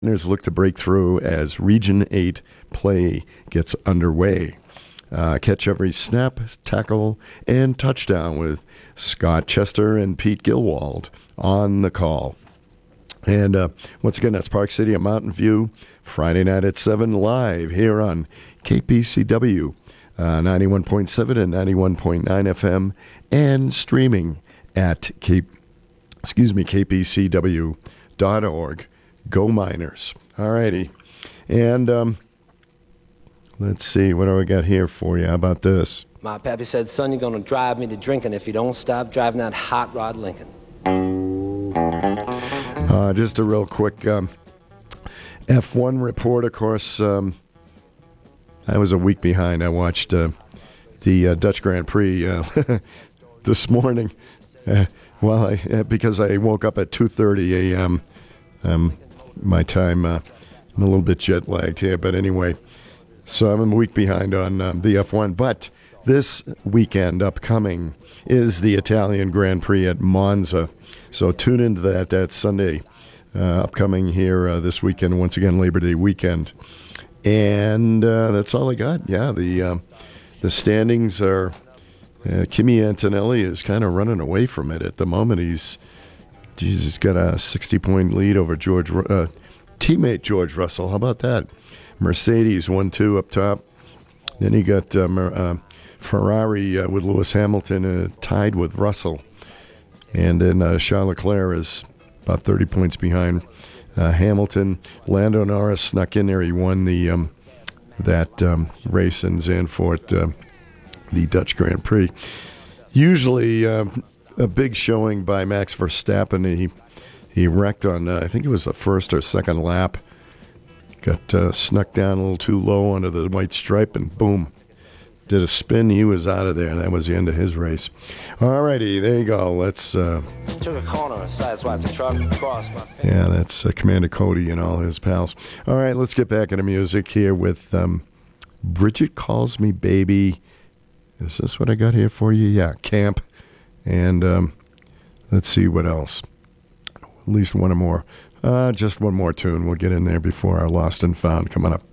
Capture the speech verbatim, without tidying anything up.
Mariners look to break through as Region eight play gets underway. Uh, catch every snap, tackle, and touchdown with Scott Chester and Pete Gilwald on the call. And uh, once again, that's Park City at Mountain View, Friday night at seven, live here on K P C W, uh, ninety-one point seven and ninety-one point nine F M, and streaming at K, excuse me, K P C W dot org. Go Miners. All righty. And um, let's see, what do I got here for you? How about this? My pappy said, son, you're going to drive me to drinking if you don't stop driving that hot rod Lincoln. Uh, just a real quick um, F one report, of course. Um, I was a week behind. I watched uh, the uh, Dutch Grand Prix uh, this morning. Uh, well, I, uh, because I woke up at two thirty a.m. Um, my time, uh, I'm a little bit jet lagged here, but anyway, so I'm a week behind on um, the F one. But this weekend upcoming is the Italian Grand Prix at Monza. So tune into that. That's Sunday uh, upcoming here uh, this weekend. Once again, Labor Day weekend. And uh, that's all I got. Yeah, the uh, the standings are, uh, Kimi Antonelli is kind of running away from it at the moment. He's, geez, he's got a sixty-point lead over George uh, teammate George Russell. How about that? Mercedes one two up top. Then you got uh, uh, Ferrari uh, with Lewis Hamilton uh, tied with Russell. And then uh, Charles Leclerc is about thirty points behind uh, Hamilton. Lando Norris snuck in there. He won the um, that um, race in Zandvoort, uh, the Dutch Grand Prix. Usually uh, a big showing by Max Verstappen. He he wrecked on, uh, I think it was the first or second lap. Got uh, snuck down a little too low under the white stripe, and boom. Did a spin, he was out of there. That was the end of his race. All righty, there you go. Let's. Uh, Took a corner, sideswiped the truck, crossed my face. yeah, that's uh, Commander Cody and all his pals. All right, let's get back into music here with um, Bridget Calls Me Baby. Is this what I got here for you? Yeah, Camp. And um, let's see what else. At least one or more. Uh, just one more tune. We'll get in there before our Lost and Found coming up.